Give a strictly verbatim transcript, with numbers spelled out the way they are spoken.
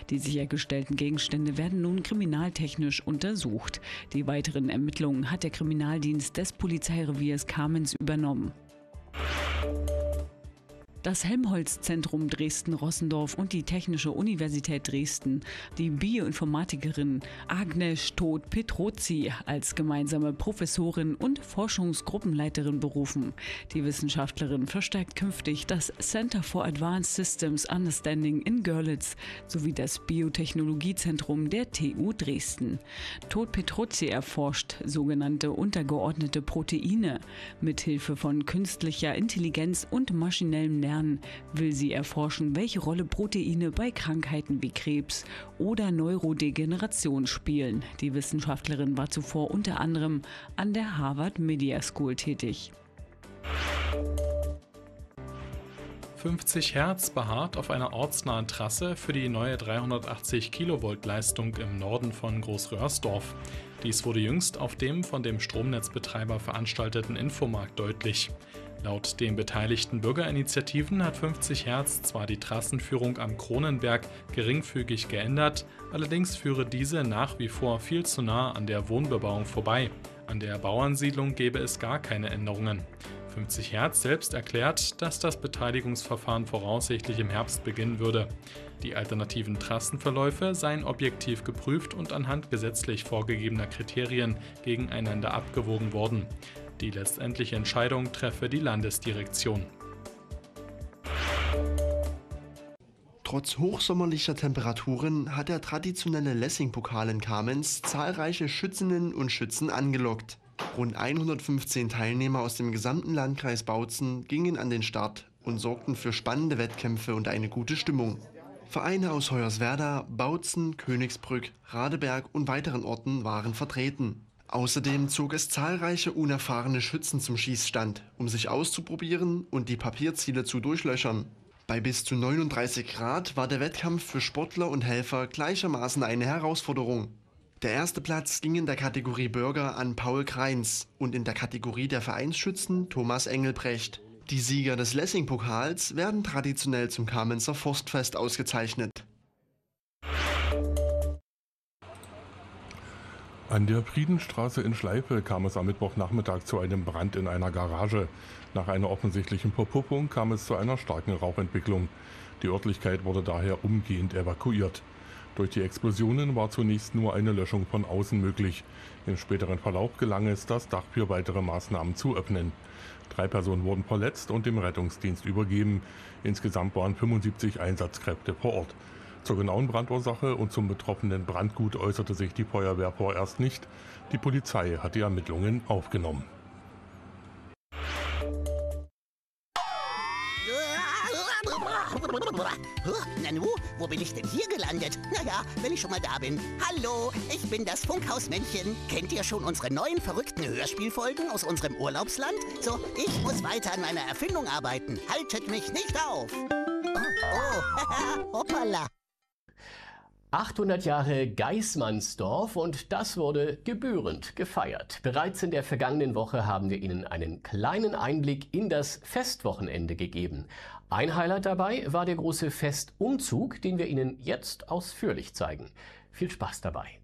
Die sichergestellten Gegenstände werden nun kriminaltechnisch untersucht. Die weiteren Ermittlungen hat der Kriminaldienst des Polizeireviers Kamenz übernommen. Das Helmholtz-Zentrum Dresden-Rossendorf und die Technische Universität Dresden, die Bioinformatikerin Agnes Todt-Petrozzi als gemeinsame Professorin und Forschungsgruppenleiterin berufen. Die Wissenschaftlerin verstärkt künftig das Center for Advanced Systems Understanding in Görlitz sowie das Biotechnologiezentrum der T U Dresden. Todt-Petrozzi erforscht sogenannte untergeordnete Proteine. Mithilfe von künstlicher Intelligenz und maschinellem Lernen will sie erforschen, welche Rolle Proteine bei Krankheiten wie Krebs oder Neurodegeneration spielen. Die Wissenschaftlerin war zuvor unter anderem an der Harvard Media School tätig. fünfzig Hertz beharrt auf einer ortsnahen Trasse für die neue dreihundertachtzig Kilovolt Leistung im Norden von Großröhrsdorf. Dies wurde jüngst auf dem von dem Stromnetzbetreiber veranstalteten Infomarkt deutlich. Laut den beteiligten Bürgerinitiativen hat fünfzig Hertz zwar die Trassenführung am Kronenberg geringfügig geändert, allerdings führe diese nach wie vor viel zu nah an der Wohnbebauung vorbei. An der Bauernsiedlung gebe es gar keine Änderungen. fünfzig Hertz selbst erklärt, dass das Beteiligungsverfahren voraussichtlich im Herbst beginnen würde. Die alternativen Trassenverläufe seien objektiv geprüft und anhand gesetzlich vorgegebener Kriterien gegeneinander abgewogen worden. Die letztendliche Entscheidung treffe die Landesdirektion. Trotz hochsommerlicher Temperaturen hat der traditionelle Lessing-Pokal in Kamenz zahlreiche Schützinnen und Schützen angelockt. Rund hundertfünfzehn Teilnehmer aus dem gesamten Landkreis Bautzen gingen an den Start und sorgten für spannende Wettkämpfe und eine gute Stimmung. Vereine aus Hoyerswerda, Bautzen, Königsbrück, Radeberg und weiteren Orten waren vertreten. Außerdem zog es zahlreiche unerfahrene Schützen zum Schießstand, um sich auszuprobieren und die Papierziele zu durchlöchern. Bei bis zu neununddreißig Grad war der Wettkampf für Sportler und Helfer gleichermaßen eine Herausforderung. Der erste Platz ging in der Kategorie Bürger an Paul Kreins und in der Kategorie der Vereinsschützen Thomas Engelbrecht. Die Sieger des Lessing-Pokals werden traditionell zum Kamenzer Forstfest ausgezeichnet. An der Friedenstraße in Schleife kam es am Mittwochnachmittag zu einem Brand in einer Garage. Nach einer offensichtlichen Verpuppung kam es zu einer starken Rauchentwicklung. Die Örtlichkeit wurde daher umgehend evakuiert. Durch die Explosionen war zunächst nur eine Löschung von außen möglich. Im späteren Verlauf gelang es, das Dach für weitere Maßnahmen zu öffnen. Drei Personen wurden verletzt und dem Rettungsdienst übergeben. Insgesamt waren fünfundsiebzig Einsatzkräfte vor Ort. Zur genauen Brandursache und zum betroffenen Brandgut äußerte sich die Feuerwehr vorerst nicht. Die Polizei hat die Ermittlungen aufgenommen. Nanu, wo bin ich denn hier gelandet? Naja, wenn ich schon mal da bin. Hallo, ich bin das Funkhausmännchen. Kennt ihr schon unsere neuen verrückten Hörspielfolgen aus unserem Urlaubsland? So, ich muss weiter an meiner Erfindung arbeiten. Haltet mich nicht auf. Oh, oh, hoppala. achthundert Jahre Geismannsdorf und das wurde gebührend gefeiert. Bereits in der vergangenen Woche haben wir Ihnen einen kleinen Einblick in das Festwochenende gegeben. Ein Highlight dabei war der große Festumzug, den wir Ihnen jetzt ausführlich zeigen. Viel Spaß dabei!